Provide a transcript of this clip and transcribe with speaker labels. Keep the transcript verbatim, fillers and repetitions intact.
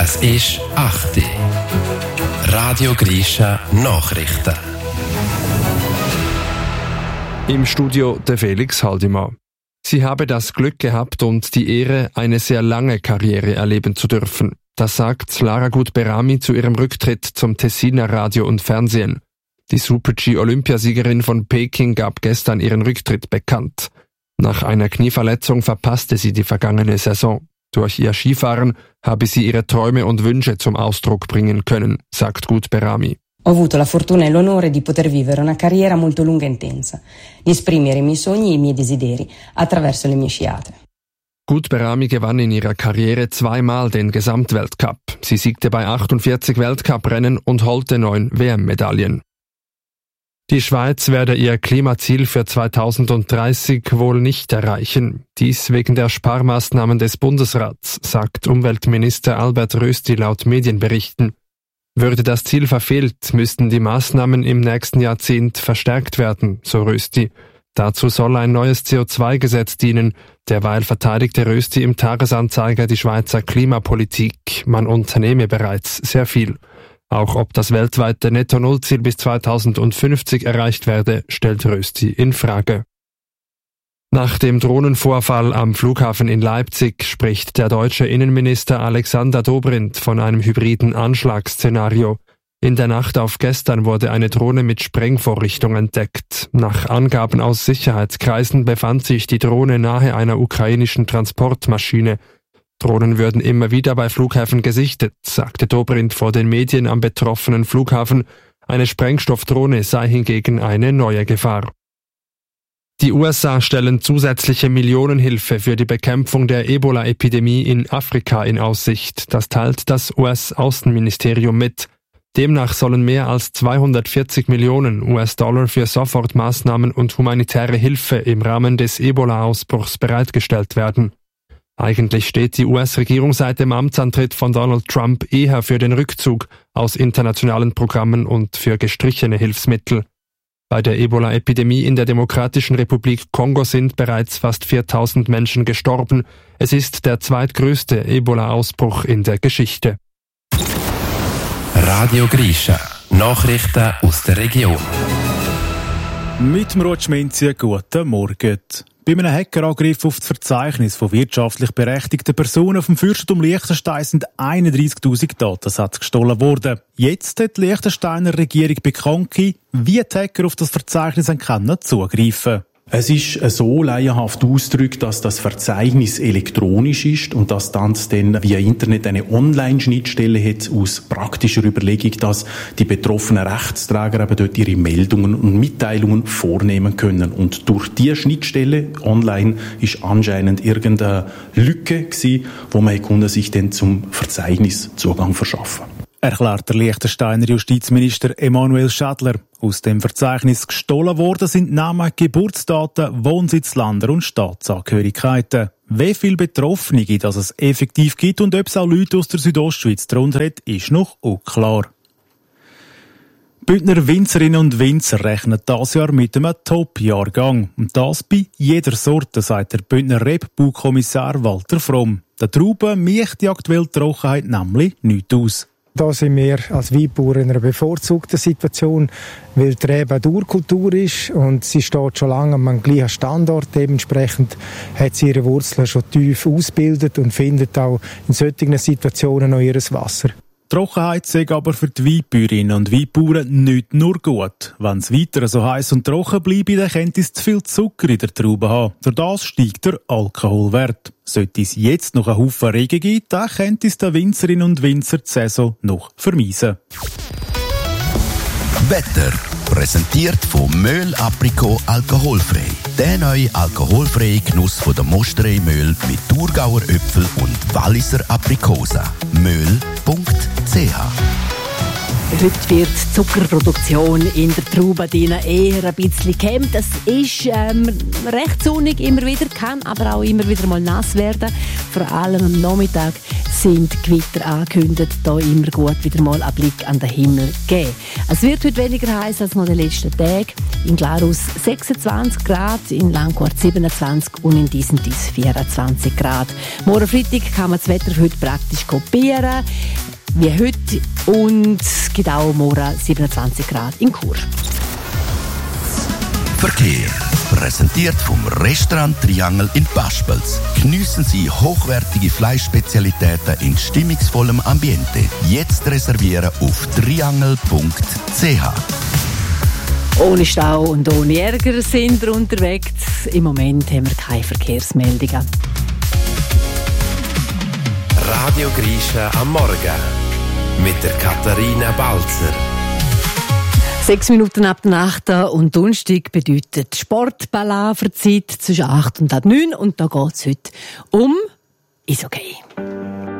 Speaker 1: Es ist acht Uhr. Radio Grisha Nachrichten.
Speaker 2: Im Studio der Felix Haldimann. Sie habe das Glück gehabt und die Ehre, eine sehr lange Karriere erleben zu dürfen. Das sagt Lara Gut-Berami zu ihrem Rücktritt zum Tessiner Radio und Fernsehen. Die Super-G-Olympiasiegerin von Peking gab gestern ihren Rücktritt bekannt. Nach einer Knieverletzung verpasste sie die vergangene Saison. Durch ihr Skifahren habe sie ihre Träume und Wünsche zum Ausdruck bringen können, sagt Gut-Berami.
Speaker 3: Ho avuto la fortuna e l'onore di poter vivere una carriera molto lunga e intensa, di esprimere i miei sogni e i miei desideri attraverso le mie sciate.
Speaker 2: Gut-Berami gewann in ihrer Karriere zweimal den Gesamtweltcup. Sie siegte bei achtundvierzig Weltcuprennen und holte neun W M-Medaillen. Die Schweiz werde ihr Klimaziel für zweitausenddreißig wohl nicht erreichen. Dies wegen der Sparmaßnahmen des Bundesrats, sagt Umweltminister Albert Rösti laut Medienberichten. Würde das Ziel verfehlt, müssten die Maßnahmen im nächsten Jahrzehnt verstärkt werden, so Rösti. Dazu soll ein neues C O zwei Gesetz dienen. Derweil verteidigte Rösti im Tagesanzeiger die Schweizer Klimapolitik. Man unternehme bereits sehr viel. Auch ob das weltweite Netto-Null-Ziel bis zweitausendfünfzig erreicht werde, stellt Rösti in Frage. Nach dem Drohnenvorfall am Flughafen in Leipzig spricht der deutsche Innenminister Alexander Dobrindt von einem hybriden Anschlagsszenario. In der Nacht auf gestern wurde eine Drohne mit Sprengvorrichtung entdeckt. Nach Angaben aus Sicherheitskreisen befand sich die Drohne nahe einer ukrainischen Transportmaschine. Drohnen würden immer wieder bei Flughäfen gesichtet, sagte Dobrindt vor den Medien am betroffenen Flughafen. Eine Sprengstoffdrohne sei hingegen eine neue Gefahr. Die U S A stellen zusätzliche Millionenhilfe für die Bekämpfung der Ebola-Epidemie in Afrika in Aussicht. Das teilt das U S-Außenministerium mit. Demnach sollen mehr als zweihundertvierzig Millionen U S-Dollar für Sofortmaßnahmen und humanitäre Hilfe im Rahmen des Ebola-Ausbruchs bereitgestellt werden. Eigentlich steht die U S-Regierung seit dem Amtsantritt von Donald Trump eher für den Rückzug aus internationalen Programmen und für gestrichene Hilfsmittel. Bei der Ebola-Epidemie in der Demokratischen Republik Kongo sind bereits fast viertausend Menschen gestorben. Es ist der zweitgrößte Ebola-Ausbruch in der Geschichte.
Speaker 1: Radio Grisha. Nachrichten aus der Region.
Speaker 4: Mit dem Rutschminzi, guten Morgen. Bei einem Hackerangriff auf das Verzeichnis von wirtschaftlich berechtigten Personen auf dem Fürstentum Liechtenstein sind einunddreissigtausend Datensätze gestohlen worden. Jetzt hat die Liechtensteiner Regierung bekannt gegeben, wie die Hacker auf das Verzeichnis können zugreifen.
Speaker 5: Es ist so laienhaft ausgedrückt, dass das Verzeichnis elektronisch ist und dass dann dann via Internet eine Online-Schnittstelle hat aus praktischer Überlegung, dass die betroffenen Rechtsträger eben dort ihre Meldungen und Mitteilungen vornehmen können. Und durch diese Schnittstelle online ist anscheinend irgendeine Lücke gewesen, wo man konnte sich dann zum Verzeichnis Zugang verschaffen.
Speaker 4: Erklärt der Liechtensteiner Justizminister Emanuel Schädler. Aus dem Verzeichnis gestohlen worden sind Namen, Geburtsdaten, Wohnsitzländer und Staatsangehörigkeiten. Wie viele Betroffene dass es effektiv gibt und ob es auch Leute aus der Südostschweiz darunter hat, ist noch unklar. Bündner Winzerinnen und Winzer rechnen dieses Jahr mit einem Top-Jahrgang. Und das bei jeder Sorte, sagt der Bündner Rebbaukommissar Walter Fromm. Der Trauben macht die aktuelle Trockenheit nämlich nichts aus.
Speaker 6: Da sind wir als Weinbauer in einer bevorzugten Situation, weil die Rebe eine Urkultur ist und sie steht schon lange am gleichen Standort. Dementsprechend hat sie ihre Wurzeln schon tief ausgebildet und findet auch in solchen Situationen noch ihr Wasser.
Speaker 4: Trockenheit sei aber für die Weinbäuerinnen und Weinbauern nicht nur gut. Wenn es weiter so heiß und trocken bleibe, dann könnte es zu viel Zucker in der Traube haben. Durch das steigt der Alkoholwert. Sollte es jetzt noch einen Haufen Regen geben, dann könnte es den Winzerinnen und Winzer die Saison noch vermiesen.
Speaker 7: Wetter präsentiert von Möhl Aprikot alkoholfrei. Der neue alkoholfreie Genuss von der Mosterei Möhl mit Thurgauer Äpfel und Walliser Aprikosen. Möhl punkt c h.
Speaker 8: Heute wird die Zuckerproduktion in der Traube eher ein bisschen gehemmt. Es ist ähm, recht sonnig immer wieder, kann aber auch immer wieder mal nass werden. Vor allem am Nachmittag sind Gewitter angekündigt. Da immer gut wieder mal einen Blick an den Himmel geben. Es wird heute weniger heiß als noch in den letzten Tagen. In Glarus sechsundzwanzig Grad, in Langquart siebenundzwanzig und in Disentis vierundzwanzig Grad. Morgen Freitag kann man das Wetter heute praktisch kopieren, wie heute, und es gibt auch morgen siebenundzwanzig Grad in Chur.
Speaker 7: Verkehr. Präsentiert vom Restaurant Triangel in Paspels. Geniessen Sie hochwertige Fleischspezialitäten in stimmungsvollem Ambiente. Jetzt reservieren auf triangel punkt c h.
Speaker 8: Ohne Stau und ohne Ärger sind wir unterwegs. Im Moment haben wir keine Verkehrsmeldungen.
Speaker 1: Radio Grisha am Morgen mit der Katharina Balzer.
Speaker 8: Sechs Minuten ab der Nacht und Donnerstag bedeutet Sportpalaverzeit zwischen acht und neun. Und da geht es heute um Eishockey.